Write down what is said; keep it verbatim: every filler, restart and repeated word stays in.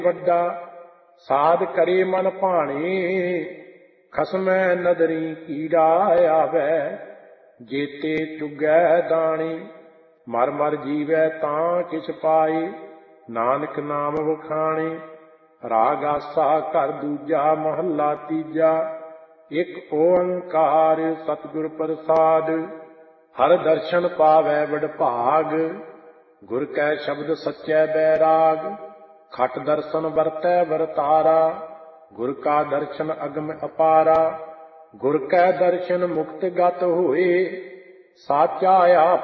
ਵੱਡਾ ਸਾਧ ਕਰੇ ਮਨ ਭਾਣੇ, ਖਸਮੈ ਨਦਰੀ ਕੀੜਾ ਆਵੈ, ਜੇਤੇ ਚੁਗੈ ਦਾਣੇ। ਮਰ ਮਰ ਜੀਵੈ ਤਾਂ ਕਿਛ ਪਾਏ, ਨਾਨਕ ਨਾਮ ਵਖਾਣੇ। ਰਾਗ ਆਸਾ ਘਰ ਦੂਜਾ ਮਹੱਲਾ ਤੀਜਾ, ਇੱਕ ਓੰਕਾਰ ਸਤਿਗੁਰ ਪ੍ਰਸਾਦ। ਹਰ ਦਰਸ਼ਨ ਪਾਵੈ ਵਡਭਾਗ, ਗੁਰ ਕੈ ਸ਼ਬਦ ਸੱਚੈ ਬੈਰਾਗ। ਖਟ ਦਰਸ਼ਨ ਵਰਤੈ ਵਰਤਾਰਾ, ਗੁਰ ਕਾ ਦਰਸ਼ਨ ਅਗਮ ਅਪਾਰਾ। ਗੁਰ ਕੈ ਦਰਸ਼ਨ ਮੁਕਤ ਗਤ ਹੋਏ, ਸਾਚਾ ਆਪ